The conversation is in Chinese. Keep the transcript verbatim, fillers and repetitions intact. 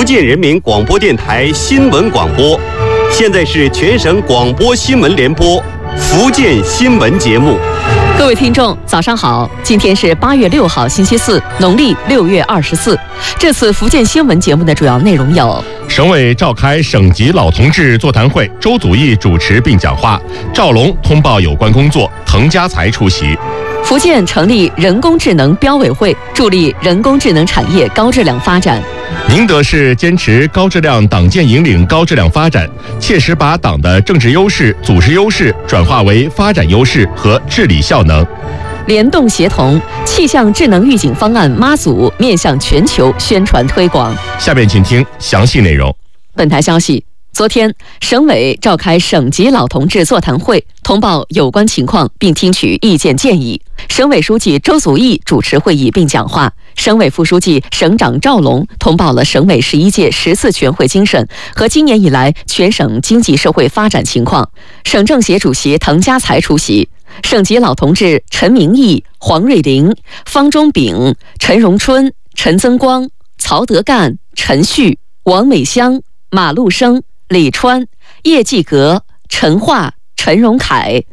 福建人民广播电台新闻广播，现在是全省广播新闻联播福建新闻节目。 各位听众，早上好！今天是八月六号，星期四，农历六月二十四。这次福建新闻节目的主要内容有： 省委召开省级老同志座谈会，周祖义主持并讲话，赵龙通报有关工作，滕家才出席。 福建成立人工智能标委会，助力人工智能产业高质量发展。 宁德市坚持高质量党建引领高质量发展，切实把党的政治优势、组织优势转化为发展优势和治理效能。 联动协同，气象智能预警方案妈祖面向全球宣传推广。 下面请听详细内容。 本台消息，昨天，省委召开省级老同志座谈会，通报有关情况并听取意见建议。省委书记周祖义主持会议并讲话，省委副书记、省长赵龙通报了省委十一届十次全会精神和今年以来全省经济社会发展情况。省政协主席滕家才出席。省级老同志陈明义、黄瑞玲、方中炳、陈荣春、陈增光、曹德干、陈旭、王美香、马路生、李川、叶继革、陈化、陈荣凯、